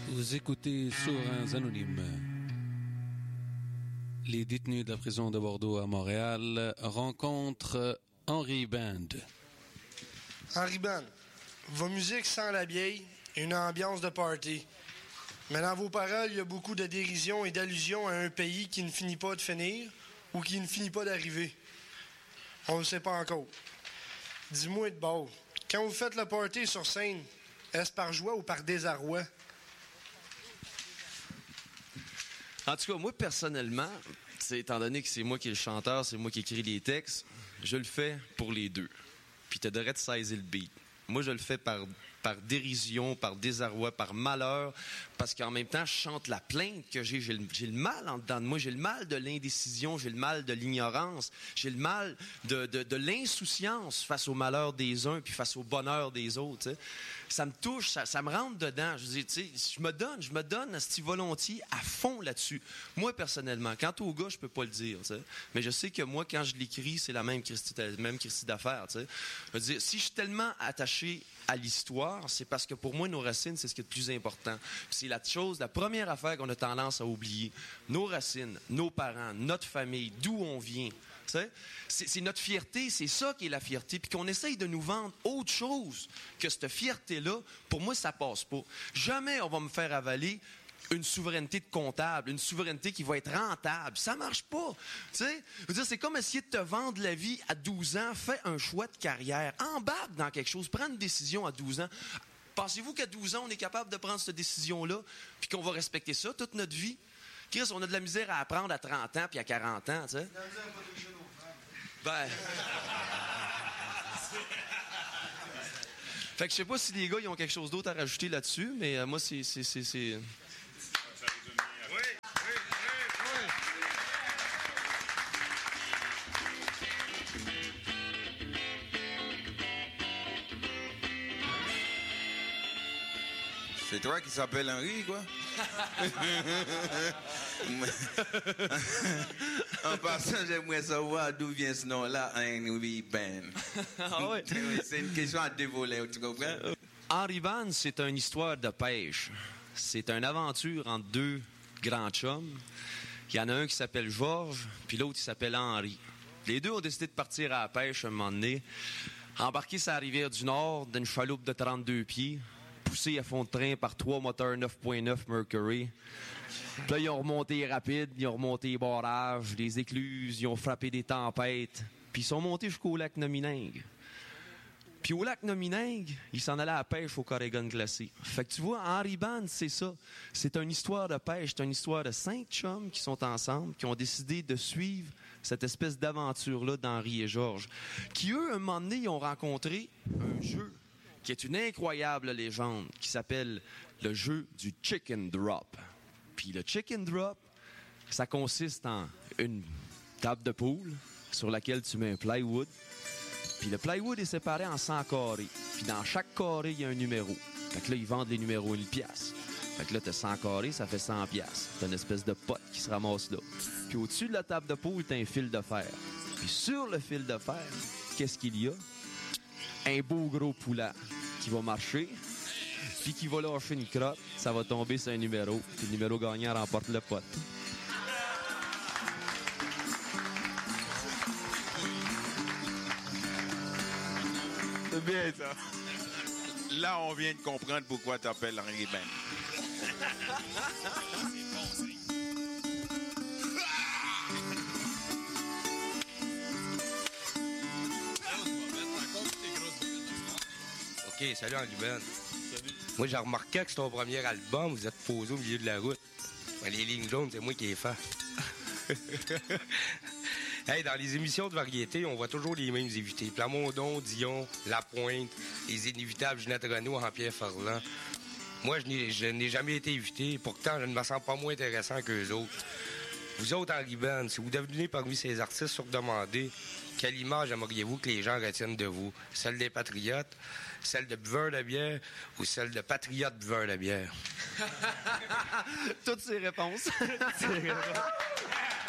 Vous écoutez Souverains Anonymes. Les détenus de la prison de Bordeaux à Montréal rencontrent Henry Band. Henry Band, vos musiques sent la vieille et une ambiance de party. Mais dans vos paroles, il y a beaucoup de dérision et d'allusion à un pays qui ne finit pas de finir ou qui ne finit pas d'arriver. On ne le sait pas encore. Dis-moi de bord, quand vous faites le party sur scène, est-ce par joie ou par désarroi? En tout cas, moi, personnellement, étant donné que c'est moi qui est le chanteur, c'est moi qui écris les textes, je le fais pour les deux. Puis tu devrais te saisir le beat. Moi, je le fais par dérision, par désarroi, par malheur, parce qu'en même temps, je chante la plainte que j'ai. J'ai le mal en dedans de moi. J'ai le mal de l'indécision, j'ai le mal de l'ignorance, j'ai le mal de l'insouciance face au malheur des uns puis face au bonheur des autres. T'sais. Ça me touche, ça me rentre dedans. Je dis, tu sais, je me donne à volontiers à fond là-dessus. Moi, personnellement, quant au gars, je peux pas le dire, t'sais. Mais je sais que moi, quand je l'écris, c'est la même Christie d'affaires. T'sais. Je veux dire, si je suis tellement attaché à l'histoire, c'est parce que pour moi, nos racines, c'est ce qui est le plus important. Puis c'est la première affaire qu'on a tendance à oublier. Nos racines, nos parents, notre famille, d'où on vient. C'est notre fierté, c'est ça qui est la fierté. Puis qu'on essaye de nous vendre autre chose que cette fierté-là, pour moi, ça passe pas. Jamais on va me faire avaler une souveraineté de comptable, une souveraineté qui va être rentable. Ça marche pas. Tu sais, je veux dire, c'est comme essayer de te vendre la vie à 12 ans. Fais un choix de carrière. Embarque dans quelque chose. Prends une décision à 12 ans. Pensez-vous qu'à 12 ans, on est capable de prendre cette décision-là puis qu'on va respecter ça toute notre vie? Chris, on a de la misère à apprendre à 30 ans puis à 40 ans, tu sais. Ben... Fait que je sais pas si les gars, ils ont quelque chose d'autre à rajouter là-dessus, mais moi, c'est... C'est toi qui s'appelle Henry, quoi? En passant, j'aimerais savoir d'où vient ce nom-là, Henry Band. Ah ouais? C'est une question à dévoiler, tu comprends? Henry Band, c'est une histoire de pêche. C'est une aventure entre deux grands chums. Il y en a un qui s'appelle Georges, puis l'autre qui s'appelle Henry. Les deux ont décidé de partir à la pêche un moment donné, embarquer sur la rivière du Nord d'une chaloupe de 32 pieds, poussé à fond de train par 3 moteurs 9.9 Mercury. Puis là, ils ont remonté les rapides, ils ont remonté les barrages, les écluses, ils ont frappé des tempêtes, puis ils sont montés jusqu'au lac Nominengue. Puis au lac Nominengue, ils s'en allaient à la pêche au Corrigan glacé. Fait que tu vois, Henry Band, c'est ça. C'est une histoire de pêche, c'est une histoire de 5 chums qui sont ensemble, qui ont décidé de suivre cette espèce d'aventure-là d'Henry et Georges. Qui, eux, un moment donné, ils ont rencontré un jeu qui est une incroyable légende, qui s'appelle le jeu du Chicken Drop. Puis le Chicken Drop, ça consiste en une table de poule sur laquelle tu mets un plywood. Puis le plywood est séparé en 100 carrés. Puis dans chaque carré, il y a un numéro. Fait que là, ils vendent les numéros 1 piastre. Fait que là, t'as 100 carrés, ça fait 100 piastres. T'as une espèce de pote qui se ramasse là. Puis au-dessus de la table de poule, t'as un fil de fer. Puis sur le fil de fer, qu'est-ce qu'il y a? Un beau gros poulet qui va marcher, puis qui va lâcher une crotte, ça va tomber sur un numéro, puis le numéro gagnant remporte le pote. C'est bien, ça. Là, on vient de comprendre pourquoi tu t'appelles Henry Band. OK, salut Henry Band. Salut. Moi, j'ai remarqué que c'est ton premier album, vous êtes posé au milieu de la route. Les lignes jaunes, c'est moi qui les fais. Hey, dans les émissions de variété, on voit toujours les mêmes invités. Plamondon, Dion, Lapointe, les inévitables Ginette Renault, Jean-Pierre Ferland. Moi, je n'ai jamais été invité. Pourtant, je ne me sens pas moins intéressant qu'eux autres. Vous autres, Henry Band, si vous devenez parmi ces artistes surdemandés, quelle image aimeriez-vous que les gens retiennent de vous? Celle des patriotes, celle de buveurs de bière ou celle de patriotes buveurs de bière? Toutes ces réponses.